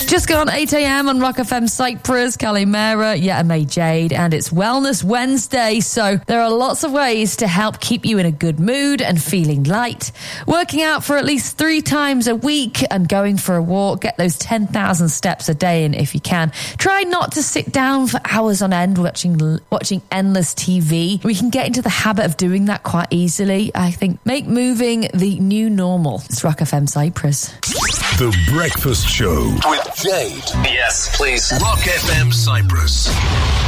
Just gone 8 a.m. on Rock FM Cyprus, Callie Mera, Yetta May Jade, and it's Wellness Wednesday, so there are lots of ways to help keep you in a good mood and feeling light. Working out for at least 3 times a week and going for a walk, get those 10,000 steps a day in if you can. Try not to sit down for hours on end watching endless TV. We can get into the habit of doing that quite easily. I think make moving the new normal. It's Rock FM Cyprus. The Breakfast Show with Jade. Yes, please. Rock FM Cyprus.